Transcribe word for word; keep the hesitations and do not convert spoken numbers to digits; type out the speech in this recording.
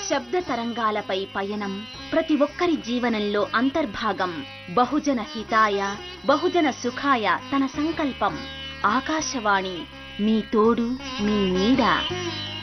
శబ్ద తరంగాలపై పయనం ప్రతి ఒక్కరి జీవనంలో అంతర్భాగం. బహుజన హితాయ బహుజన సుఖాయ తన సంకల్పం. ఆకాశవాణి మీ తోడు మీ నీడ.